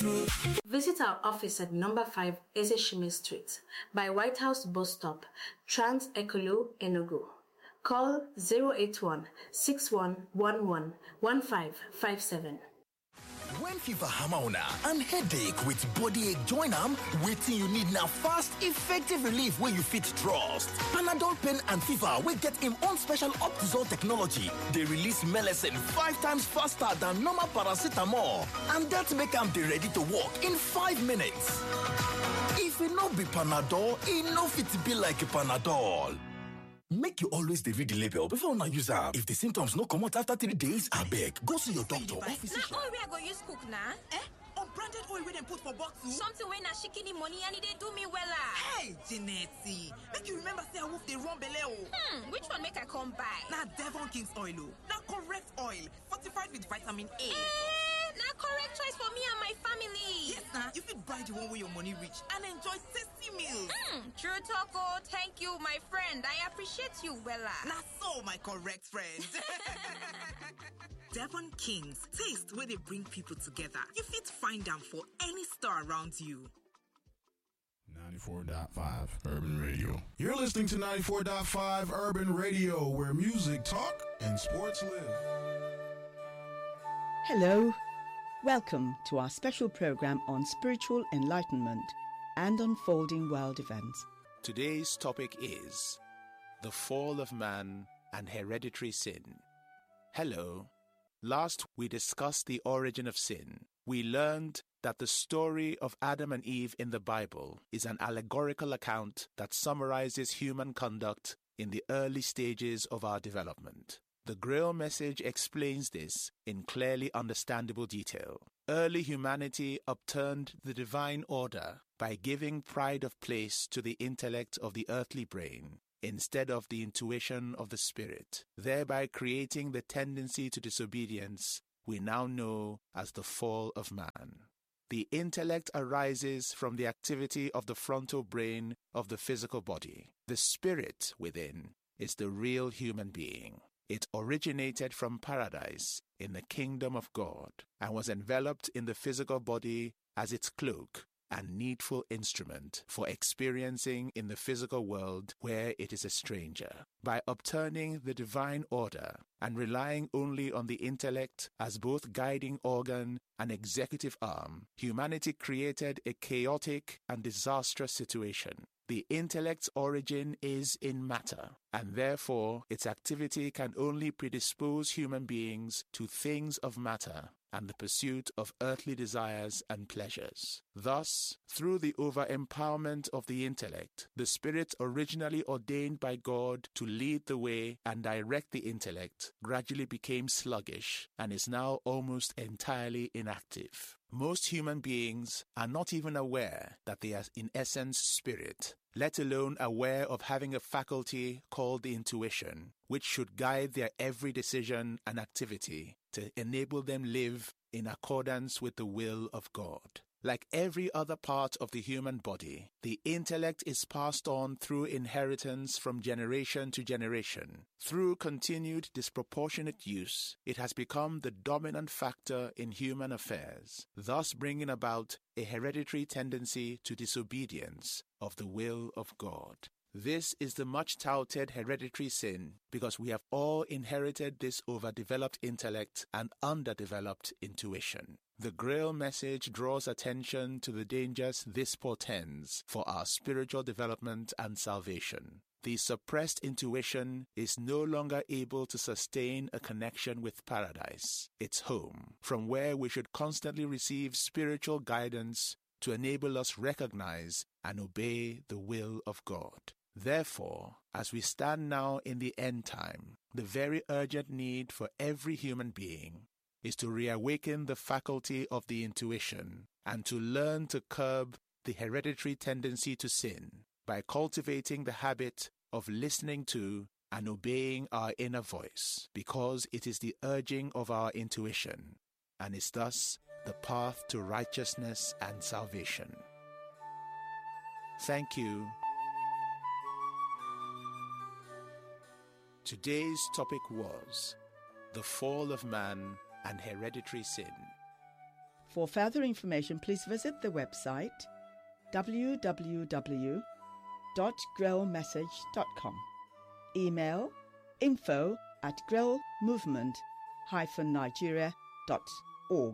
Visit our office at number 5 Ezeshime Street by White House Bus Stop, Trans Ekolo, Enugu. Call 081-6111-1557. When fever hammer on and headache with body ache join am, wetin you need now fast, effective relief where you fit trust. Panadol pain and fever will get him own special Optizol technology. They release medicine 5 times faster than normal paracetamol, and that make am dey ready to work in 5 minutes. If it no be Panadol, it no fit be like Panadol. Make you always read the label before una use am. If the symptoms no come out after 3 days, abeg go see your doctor or physician. Na oil wey I go use cook na? Unbranded oil wey dem put for bottle? Something wey na shikini money and e dey do me wella. Hey, Jeanette, make you remember say wolf dey run belle o. Which one make I come buy? Na Devon King's oil o. Na correct oil, fortified with vitamin A. Na correct choice for me and my family. Yes na, you fit buy the one wey your money reach and enjoy tasty meals. True talk o. Thank you, my friend. I appreciate you wella. Na so, my correct friend. Devon King's, taste where they bring people together. You fit find them for any store around you. 94.5 Urban Radio. You're listening to 94.5 Urban Radio, where music talk and sports live. Hello. Welcome to our special program on spiritual enlightenment and unfolding world events. Today's topic is the fall of man and hereditary sin. Hello. Last, we discussed the origin of sin. We learned that the story of Adam and Eve in the Bible is an allegorical account that summarizes human conduct in the early stages of our development. The Grail message explains this in clearly understandable detail. Early humanity upturned the divine order by giving pride of place to the intellect of the earthly brain instead of the intuition of the spirit, thereby creating the tendency to disobedience we now know as the fall of man. The intellect arises from the activity of the frontal brain of the physical body. The spirit within is the real human being. It originated from paradise in the kingdom of God and was enveloped in the physical body as its cloak and needful instrument for experiencing in the physical world where it is a stranger. By upturning the divine order and relying only on the intellect as both guiding organ and executive arm, humanity created a chaotic and disastrous situation. The intellect's origin is in matter, and therefore its activity can only predispose human beings to things of matter and the pursuit of earthly desires and pleasures. Thus, through the over-empowerment of the intellect, the spirit originally ordained by God to lead the way and direct the intellect gradually became sluggish and is now almost entirely inactive. Most human beings are not even aware that they are in essence spirit, let alone aware of having a faculty called the intuition, which should guide their every decision and activity to enable them live in accordance with the will of God. Like every other part of the human body, the intellect is passed on through inheritance from generation to generation. Through continued disproportionate use, it has become the dominant factor in human affairs, thus bringing about a hereditary tendency to disobedience of the will of God. This is the much-touted hereditary sin because we have all inherited this overdeveloped intellect and underdeveloped intuition. The Grail message draws attention to the dangers this portends for our spiritual development and salvation. The suppressed intuition is no longer able to sustain a connection with paradise, its home, from where we should constantly receive spiritual guidance to enable us recognize and obey the will of God. Therefore, as we stand now in the end time, the very urgent need for every human being is to reawaken the faculty of the intuition and to learn to curb the hereditary tendency to sin by cultivating the habit of listening to and obeying our inner voice, because it is the urging of our intuition and is thus the path to righteousness and salvation. Thank you. Today's topic was the fall of man and hereditary sin. For further information, please visit the website www.grellmessage.com. Email info@grellmovement-nigeria.org.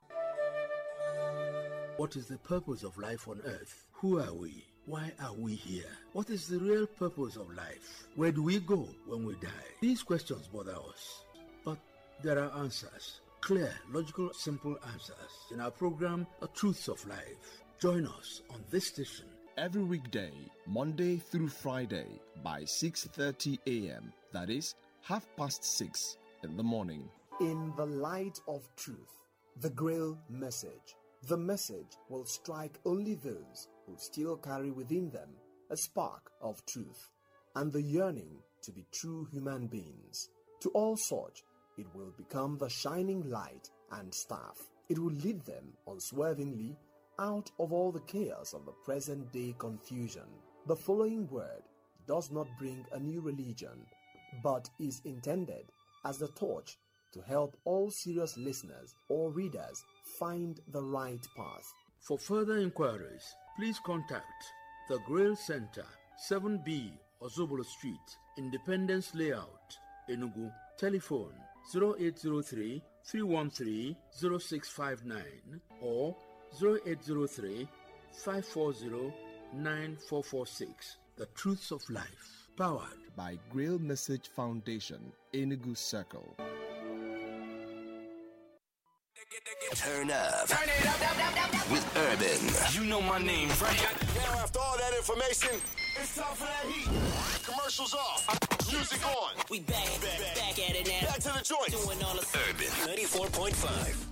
What is the purpose of life on earth? Who are we? Why are we here? What is the real purpose of life? Where do we go when we die? These questions bother us, but there are answers. Clear, logical, simple answers in our program, The Truths of Life. Join us on this station every weekday, Monday through Friday by 6:30 a.m. That is 6:30 in the morning. In the light of truth, the Grail message. The message will strike only those who still carry within them a spark of truth and the yearning to be true human beings. To all such, it will become the shining light and staff. It will lead them unswervingly out of all the chaos of the present-day confusion. The following word does not bring a new religion, but is intended as the torch to help all serious listeners or readers find the right path. For further inquiries, please contact the Grail Center, 7B Ozobolo Street, Independence Layout, Enugu. Telephone 0803 313 0659 or 0803 540 9446. The Truths of Life, powered by Grail Message Foundation, Enugu Circle. Turn up. Turn it up with Urban. You know my name, right? Now after all that information, it's time for that heat. Commercials off. Music on. We back at it now. Back to the joint. Doing all the Urban 94.5.